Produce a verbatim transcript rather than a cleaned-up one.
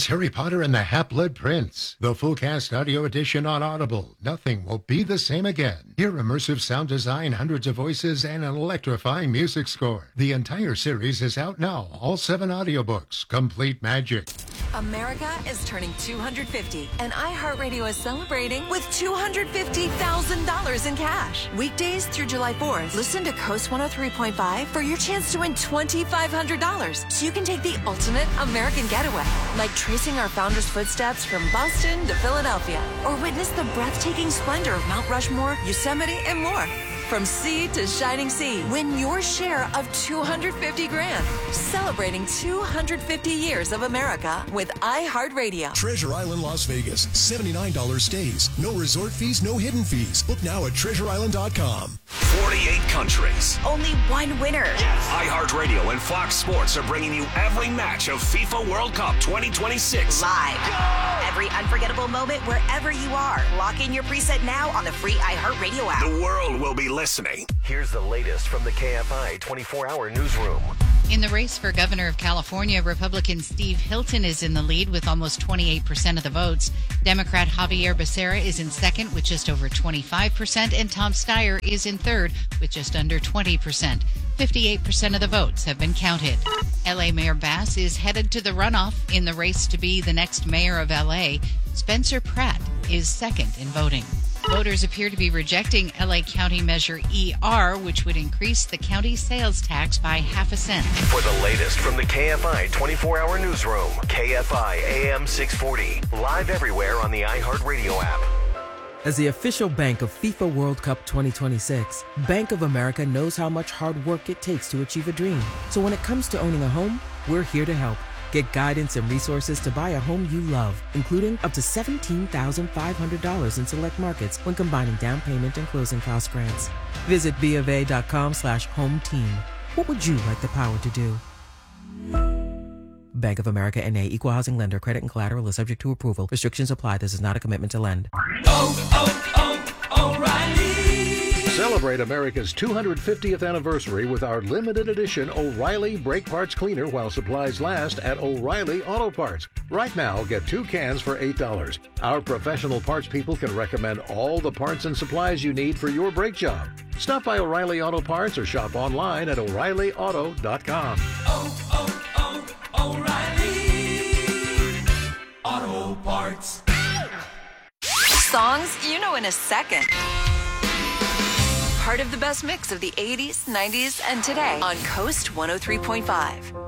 Harry Potter and the Half-Blood Prince. The full cast audio edition on Audible. Nothing will be the same again. Hear immersive sound design, hundreds of voices, and an electrifying music score. The entire series is out now. All seven audiobooks. Complete magic. America is turning two hundred fifty, and iHeartRadio is celebrating with two hundred fifty thousand dollars in cash. Weekdays through July fourth, listen to Coast one oh three point five for your chance to win two thousand five hundred dollars so you can take the ultimate American getaway. Like tracing our founders' footsteps from Boston to Philadelphia, or witness the breathtaking splendor of Mount Rushmore, Yosemite, and more. From sea to shining sea, win your share of two hundred fifty grand. Celebrating two hundred fifty years of America with iHeartRadio. Treasure Island, Las Vegas. seventy-nine dollars stays. No resort fees, no hidden fees. Book now at treasure island dot com. forty-eight countries. Only one winner. Yes. iHeartRadio and Fox Sports are bringing you every match of FIFA World Cup twenty twenty-six. Live. Go! Every unforgettable moment wherever you are. Lock in your preset now on the free iHeartRadio app. The world will be listening. Here's the latest from the K F I twenty-four hour newsroom. In the race for governor of California, Republican Steve Hilton is in the lead with almost twenty-eight percent of the votes. Democrat Javier Becerra is in second with just over twenty-five percent, and Tom Steyer is in third with just under twenty percent. fifty-eight percent of the votes have been counted. L A Mayor Bass is headed to the runoff in the race to be the next mayor of L A. Spencer Pratt is second in voting. Voters appear to be rejecting L A County Measure E R, which would increase the county sales tax by half a cent. For the latest from the K F I twenty-four hour newsroom, K F I A M six forty, live everywhere on the iHeartRadio app. As the official bank of FIFA World Cup twenty twenty-six, Bank of America knows how much hard work it takes to achieve a dream. So when it comes to owning a home, we're here to help. Get guidance and resources to buy a home you love, including up to seventeen thousand five hundred dollars in select markets when combining down payment and closing cost grants. Visit BofA.com slash home team. What would you like the power to do? Bank of America N A, Equal Housing Lender. Credit and collateral is subject to approval. Restrictions apply. This is not a commitment to lend. Oh, oh, oh, O'Reilly. Celebrate America's two hundred fiftieth anniversary with our limited edition O'Reilly Brake Parts Cleaner while supplies last at O'Reilly Auto Parts. Right now, get two cans for eight dollars. Our professional parts people can recommend all the parts and supplies you need for your brake job. Stop by O'Reilly Auto Parts or shop online at O'Reilly Auto dot com. Oh, oh, oh, O'Reilly Auto Parts. Songs you know in a second. Part of the best mix of the eighties, nineties, and today on Coast one oh three point five.